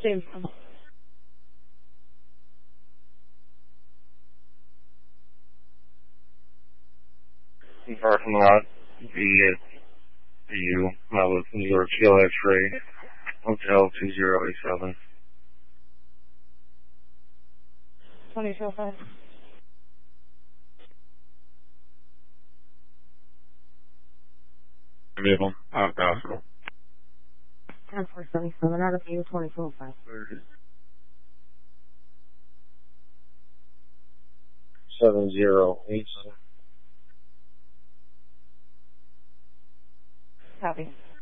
James. Parking lot, VU, Malibu, New York, Hill X-ray, Hotel 2087. 2005. Middle, Hospital. 10-477 out of you, 2005. 7087. Copy.